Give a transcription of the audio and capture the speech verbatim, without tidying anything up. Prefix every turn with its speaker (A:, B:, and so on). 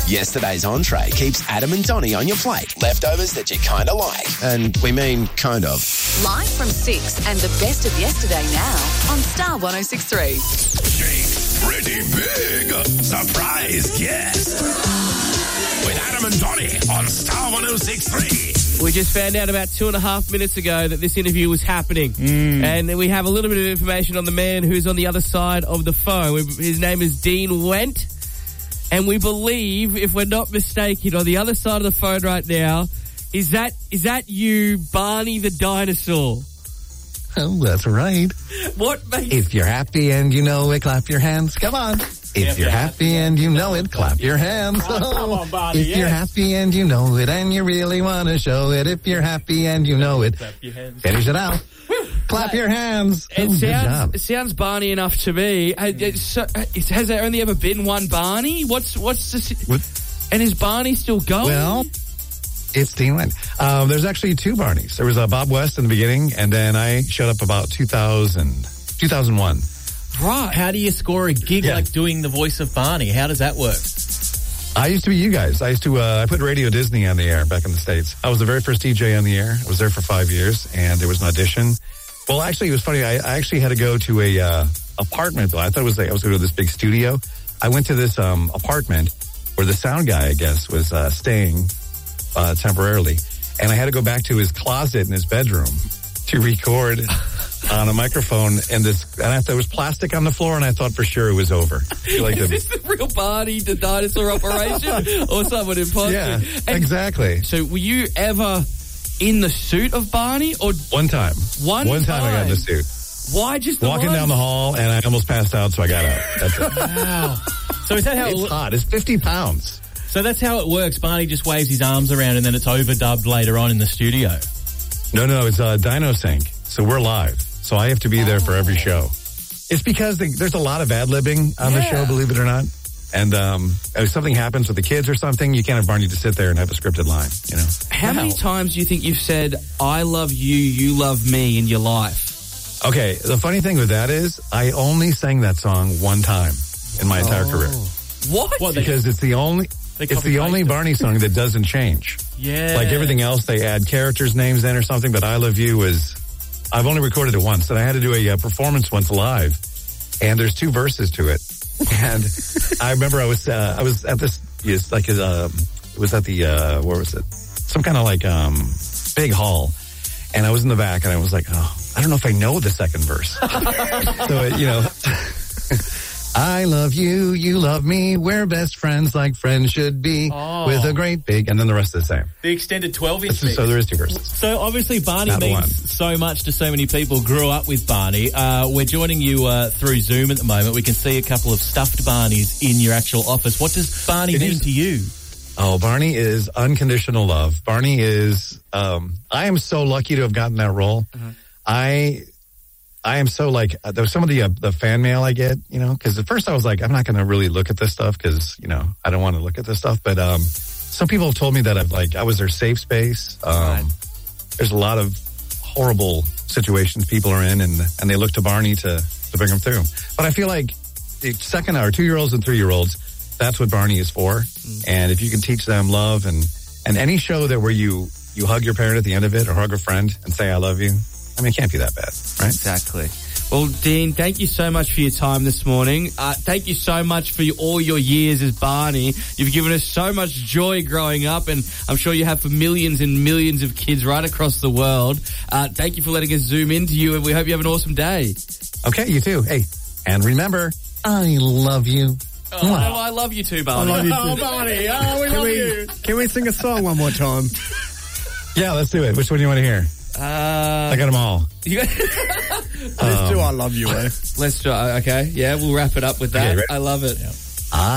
A: Yesterday's entree keeps Adam and Donnie on your plate. Leftovers that you kind of like. And we mean kind of.
B: Live from six and the best of yesterday now on Star one oh six point three.
C: Jake's Pretty Big Surprise Guest with Adam and Donnie on Star one oh six point three.
D: We just found out about two and a half minutes ago that this interview was happening. Mm. And we have a little bit of information on the man who's on the other side of the phone. His name is Dean Went. And we believe, if we're not mistaken, on the other side of the phone right now, is that is that you, Barney the dinosaur?
E: Oh, that's right.
D: What makes...
E: If you're happy and you know it, clap your hands. Come on. If you're happy and you know it, clap your hands.
D: Oh, come on, Barney,
E: if
D: yes.
E: you're happy and you know it and you really want to show it, if you're happy and you know it,
D: clap your hands.
E: Finish it out. Clap your hands.
D: It
E: oh,
D: sounds it sounds Barney enough to me. It's so, it's, has there only ever been one Barney? What's what's the... What? And is Barney still going?
E: Well, it's Dean Went. Um, there's actually two Barneys. There was uh, Bob West in the beginning, and then I showed up about two thousand, two thousand one.
D: Right.
F: How do you score a gig
E: yeah.
F: like doing the voice of Barney? How does that work?
E: I used to be you guys. I used to, uh, I put Radio Disney on the air back in the States. I was the very first D J on the air. I was there for five years, and there was an audition. Well, actually, it was funny. I, I actually had to go to a uh, apartment. Though I thought it was like I was going to this big studio. I went to this um, apartment where the sound guy, I guess, was uh, staying uh, temporarily, and I had to go back to his closet in his bedroom to record on a microphone. And this, and I, there was plastic on the floor, and I thought for sure it was over. Like
D: Is
E: the,
D: this the real Barney the dinosaur operation, or someone imposing?
E: yeah,
D: And
E: exactly.
D: So, were you ever in the suit of Barney, or
E: One time,
D: one,
E: one time, I got in the suit.
D: Why just the
E: Walking
D: one?
E: down the hall, and I almost passed out, so I got out. That's it.
F: Wow. So is that how
E: It's
F: it,
E: hot. It's fifty pounds.
F: So that's how it works. Barney just waves his arms around and then it's overdubbed later on in the studio.
E: No, no, it's uh, Dino Sync. So we're live. So I have to be there for every show. It's because the, there's a lot of ad-libbing on
D: Yeah.
E: the show, believe it or not. And um, if something happens with the kids or something, you can't have Barney to sit there and have a scripted line, you know.
D: How
F: Wow.
D: many times do you think you've said, I love you, you love me in your life?
E: Okay, the funny thing with that is I only sang that song one time in my entire career.
D: What?
F: What, they-
E: Because it's the only...
F: They
E: It's the only
F: copy-pasted.
E: Barney song that doesn't change.
F: Yeah.
E: Like everything else, they add characters' names in or something, but I Love You is, I've only recorded it once, and I had to do a uh, performance once live, and there's two verses to it. And I remember I was, uh, I was at this, yes, like, uh, it was at the, uh, where was it? Some kind of like, um, big hall. And I was in the back, and I was like, oh, I don't know if I know the second verse. So, it, you know, I love you, you love me, we're best friends like friends should be,
F: Oh.
E: with a great big, and then the rest is the same.
F: The extended twelve-inch
E: So,
F: mix.
E: so there is two verses.
F: So obviously Barney
E: Not the
F: means
E: one.
F: so much to so many people. Grew up with Barney. Uh, we're joining you uh, through Zoom at the moment. We can see a couple of stuffed Barneys in your actual office. What does Barney
E: It
F: mean
E: is-
F: to you?
E: Oh, Barney is unconditional love. Barney is, um, I am so lucky to have gotten that role.
F: Uh-huh.
E: I, I am so like, uh, there was some of the, uh, the fan mail I get, you know, cause at first I was like, I'm not going to really look at this stuff cause, you know, I don't want to look at this stuff. But, um, some people have told me that I've like, I was their safe space. Um,
D: Right.
E: There's a lot of horrible situations people are in and, and they look to Barney to, to bring them through. But I feel like the second or two year olds and three year olds, that's what Barney is for. Mm. And if you can teach them love and, and any show that where you, you hug your parent at the end of it or hug a friend and say, I love you. I mean, it can't be that bad, right?
D: Exactly. Well, Dean, thank you so much for your time this morning. Uh, thank you so much for your, all your years as Barney. You've given us so much joy growing up, and I'm sure you have for millions and millions of kids right across the world. Uh, thank you for letting us zoom into you, and we hope you have an awesome day.
E: Okay, you too. Hey, and remember, I love you.
D: Oh, wow. I love you too, Barney.
G: I love you too.
D: Oh, Barney. Oh, we
G: Can
D: love
G: we,
D: you.
G: can we sing a song one more time?
E: Yeah, let's do it. Which one do you want to hear?
D: Uh,
E: I got them all.
D: you got-
G: Let's do I Love You, eh?
D: Let's try. Okay. Yeah, we'll wrap it up with that.
E: Okay, ready?
D: I love it. Yeah.